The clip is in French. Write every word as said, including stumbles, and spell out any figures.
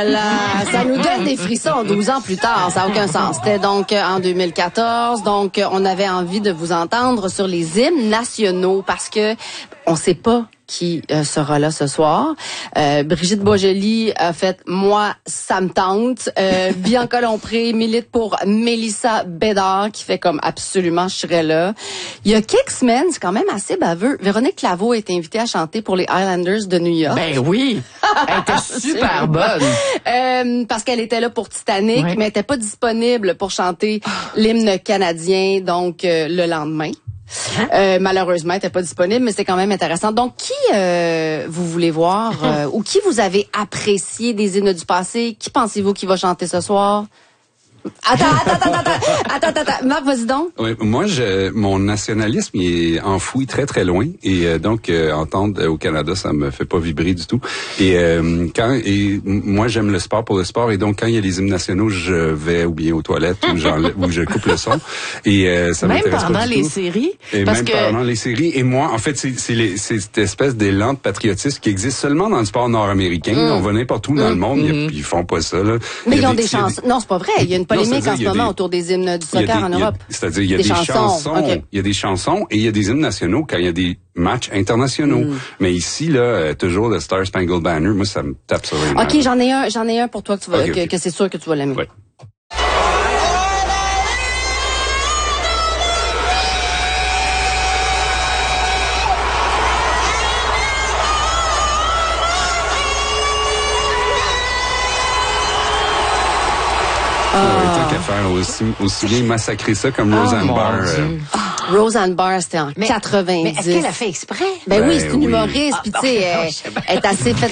là là, ça nous donne des frissons douze ans plus tard, ça n'a aucun sens. C'était donc en deux mille quatorze, donc on avait envie de vous entendre sur les hymnes nationaux parce que on sait pas qui euh, sera là ce soir. Euh, Brigitte Boisjoli a fait « Moi, ça me tente euh, ». Bianca Lompré milite pour Mélissa Bédard, qui fait comme « Absolument, je serai là ». Il y a quelques semaines, c'est quand même assez baveux, Véronique Claveau est invitée à chanter pour les Highlanders de New York. Ben oui! Elle était super bonne! Euh, parce qu'elle était là pour Titanic, oui. mais elle était pas disponible pour chanter l'hymne canadien, donc euh, le lendemain. Hein? Euh, malheureusement, elle n'était pas disponible, mais c'était quand même intéressant. Donc, qui euh, vous voulez voir euh, ou qui vous avez apprécié des hymnes du passé? Qui pensez-vous qui va chanter ce soir? Attends, attends, attends, attends, attends, attends, attends. Marc, vas-y donc. Oui, moi, je, mon nationalisme il est enfoui très, très loin. Et euh, donc, euh, entendre euh, au Canada, ça me fait pas vibrer du tout. Et euh, quand et moi, j'aime le sport pour le sport. Et donc, quand il y a les hymnes nationaux, je vais ou bien aux toilettes ou, ou je coupe le son. Et euh, ça même m'intéresse pas du tout. Même pendant les séries? Et parce même que... pendant les séries. Et moi, en fait, c'est, c'est, les, c'est cette espèce d'élan de patriotisme qui existe seulement dans le sport nord-américain. Mm. On va n'importe où mm. dans le monde, mm. ils font pas ça. Là. Mais ils ont des, des chances. Des... Non, c'est pas vrai. Il y a une polémique en ce moment autour des hymnes du soccer des, en Europe. A, c'est-à-dire, il y a des, des chansons, chansons okay. il y a des chansons et il y a des hymnes nationaux quand il y a des matchs internationaux. Mm. Mais ici, là, euh, toujours le Star Spangled Banner, moi, ça me tape sur les nerfs. OK, j'en ai un, j'en ai un pour toi que tu vas, okay, que, okay. que c'est sûr que tu vas l'aimer. Ouais. Ah. Ouais, tant qu'à faire aussi, aussi bien massacrer ça comme oh, Roseanne Barr. Euh... Oh, Roseanne Barr, c'était en mais, quatre-vingt-dix. Mais est-ce qu'elle a fait exprès? Ben, ben oui, c'est une oui. humoriste, puis tu sais, elle est assez faite